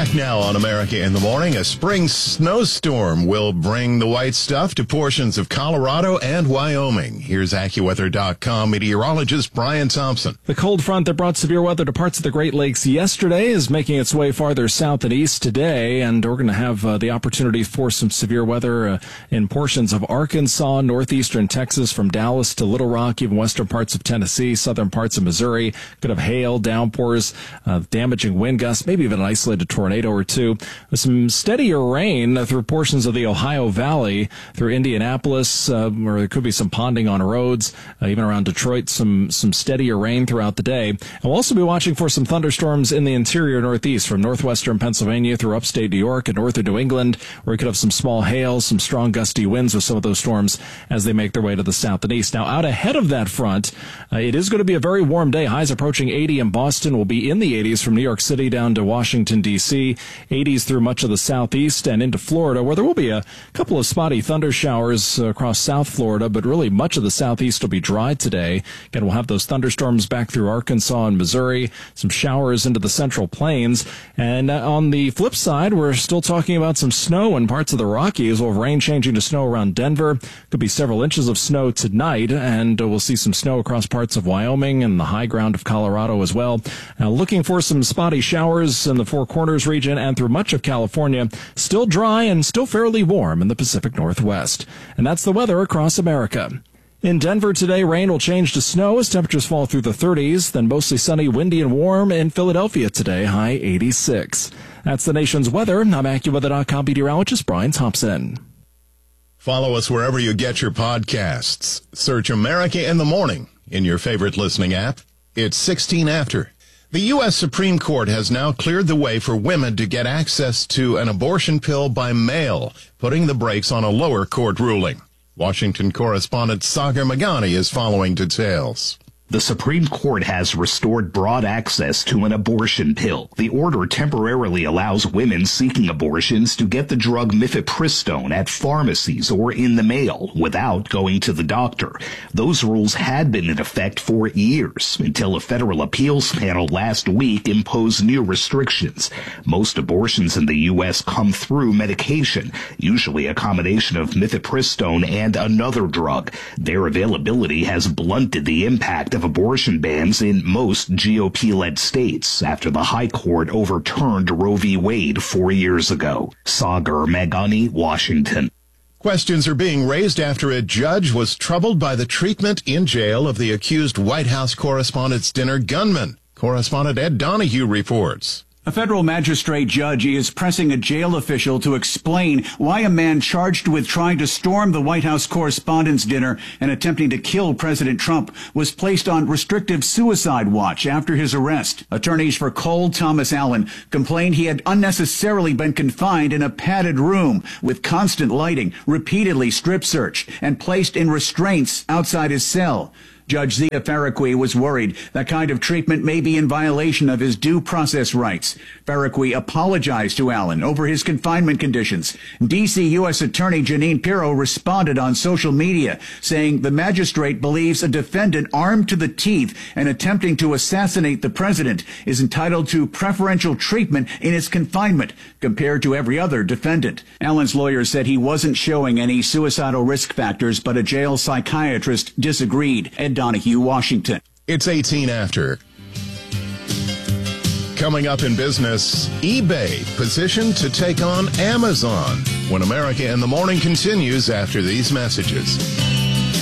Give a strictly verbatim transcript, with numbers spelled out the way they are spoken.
Back now on America in the Morning, a spring snowstorm will bring the white stuff to portions of Colorado and Wyoming. Here's AccuWeather dot com meteorologist Brian Thompson. The cold front that brought severe weather to parts of the Great Lakes yesterday is making its way farther south and east today, and we're going to have uh, the opportunity for some severe weather uh, in portions of Arkansas, northeastern Texas, from Dallas to Little Rock, even western parts of Tennessee, southern parts of Missouri. Could have hail, downpours, uh, damaging wind gusts, maybe even an isolated tornado or two. With some steadier rain through portions of the Ohio Valley, through Indianapolis, uh, where there could be some ponding on roads, uh, even around Detroit, some some steadier rain throughout the day. And we'll also be watching for some thunderstorms in the interior northeast, from northwestern Pennsylvania through upstate New York and northern New England, where we could have some small hail, some strong gusty winds with some of those storms as they make their way to the south and east. Now, out ahead of that front, uh, it is going to be a very warm day. Highs approaching eighty in Boston. Will be in the eighties from New York City down to Washington, D C, eighties through much of the southeast and into Florida, where there will be a couple of spotty thunder showers across South Florida, but really much of the southeast will be dry today. Again, we'll have those thunderstorms back through Arkansas and Missouri, some showers into the central plains. And uh, on the flip side, we're still talking about some snow in parts of the Rockies. We'll have rain changing to snow around Denver. Could be several inches of snow tonight, and uh, we'll see some snow across parts of Wyoming and the high ground of Colorado as well. Now, looking for some spotty showers in the Four Corners region and through much of California. Still dry and still fairly warm in the Pacific Northwest. And that's the weather across America. In Denver today, rain will change to snow as temperatures fall through the thirties, then mostly sunny, windy, and warm in Philadelphia today, high eighty-six. That's the nation's weather. I'm AccuWeather dot com meteorologist Brian Thompson. Follow us wherever you get your podcasts. Search America in the Morning in your favorite listening app. It's sixteen after. The U S Supreme Court has now cleared the way for women to get access to an abortion pill by mail, putting the brakes on a lower court ruling. Washington correspondent Sagar Meghani is following details. The Supreme Court has restored broad access to an abortion pill. The order temporarily allows women seeking abortions to get the drug mifepristone at pharmacies or in the mail without going to the doctor. Those rules had been in effect for years until a federal appeals panel last week imposed new restrictions. Most abortions in the U S come through medication, usually a combination of mifepristone and another drug. Their availability has blunted the impact of abortion bans in most G O P-led states after the High Court overturned Roe v. Wade four years ago. Sagar Meghani, Washington. Questions are being raised after a judge was troubled by the treatment in jail of the accused White House Correspondents' Dinner gunman. Correspondent Ed Donahue reports. A federal magistrate judge is pressing a jail official to explain why a man charged with trying to storm the White House Correspondents' Dinner and attempting to kill President Trump was placed on restrictive suicide watch after his arrest. Attorneys for Cole Thomas Allen complained he had unnecessarily been confined in a padded room with constant lighting, repeatedly strip searched, and placed in restraints outside his cell. Judge Zia Faraqui was worried that kind of treatment may be in violation of his due process rights. Faraqui apologized to Allen over his confinement conditions. D C U S Attorney Jeanine Pirro responded on social media, saying the magistrate believes a defendant armed to the teeth and attempting to assassinate the president is entitled to preferential treatment in his confinement compared to every other defendant. Allen's lawyer said he wasn't showing any suicidal risk factors, but a jail psychiatrist disagreed. Ed Donahue, Washington. It's eighteen after. Coming up in business, eBay positioned to take on Amazon when America in the Morning continues after these messages.